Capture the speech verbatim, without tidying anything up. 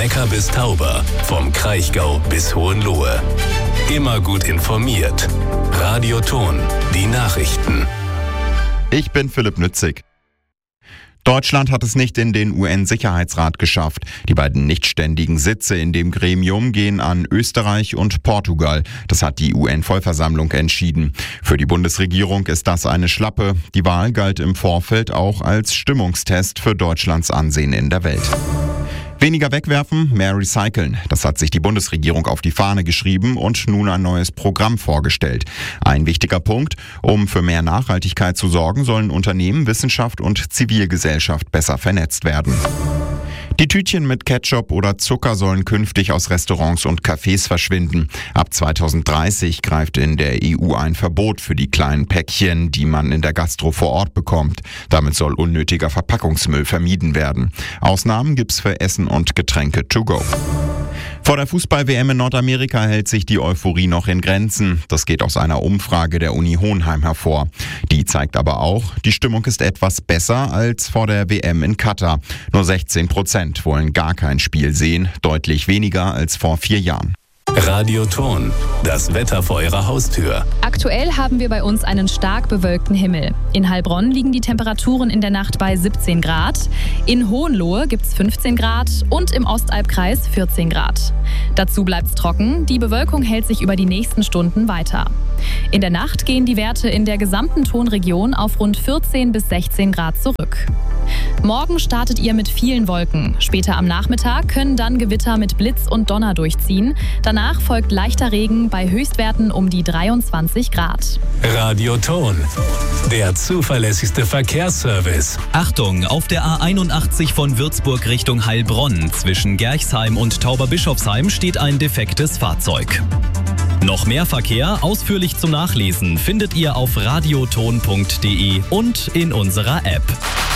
Neckar bis Tauber, vom Kraichgau bis Hohenlohe. Immer gut informiert. Radio Thon, die Nachrichten. Ich bin Philipp Nützig. Deutschland hat es nicht in den U N-Sicherheitsrat geschafft. Die beiden nichtständigen Sitze in dem Gremium gehen an Österreich und Portugal. Das hat die U N-Vollversammlung entschieden. Für die Bundesregierung ist das eine Schlappe. Die Wahl galt im Vorfeld auch als Stimmungstest für Deutschlands Ansehen in der Welt. Weniger wegwerfen, mehr recyceln. Das hat sich die Bundesregierung auf die Fahne geschrieben und nun ein neues Programm vorgestellt. Ein wichtiger Punkt: Um für mehr Nachhaltigkeit zu sorgen, sollen Unternehmen, Wissenschaft und Zivilgesellschaft besser vernetzt werden. Die Tütchen mit Ketchup oder Zucker sollen künftig aus Restaurants und Cafés verschwinden. Ab zweitausenddreißig greift in der E U ein Verbot für die kleinen Päckchen, die man in der Gastro vor Ort bekommt. Damit soll unnötiger Verpackungsmüll vermieden werden. Ausnahmen gibt's für Essen und Getränke to go. Vor der Fußball-W M in Nordamerika hält sich die Euphorie noch in Grenzen. Das geht aus einer Umfrage der Uni Hohenheim hervor. Die zeigt aber auch, die Stimmung ist etwas besser als vor der W M in Katar. Nur sechzehn Prozent wollen gar kein Spiel sehen, deutlich weniger als vor vier Jahren. Radio Thon, das Wetter vor Ihrer Haustür. Aktuell haben wir bei uns einen stark bewölkten Himmel. In Heilbronn liegen die Temperaturen in der Nacht bei siebzehn Grad. In Hohenlohe gibt es fünfzehn Grad und im Ostalbkreis vierzehn Grad. Dazu bleibt es trocken, die Bewölkung hält sich über die nächsten Stunden weiter. In der Nacht gehen die Werte in der gesamten Thonregion auf rund vierzehn bis sechzehn Grad zurück. Morgen startet ihr mit vielen Wolken. Später am Nachmittag können dann Gewitter mit Blitz und Donner durchziehen. Danach folgt leichter Regen bei Höchstwerten um die dreiundzwanzig Grad. Radio Thon, der zuverlässigste Verkehrsservice. Achtung, auf der A einundachtzig von Würzburg Richtung Heilbronn zwischen Gerchsheim und Tauberbischofsheim steht ein defektes Fahrzeug. Noch mehr Verkehr ausführlich zum Nachlesen findet ihr auf radioton punkt de und in unserer App.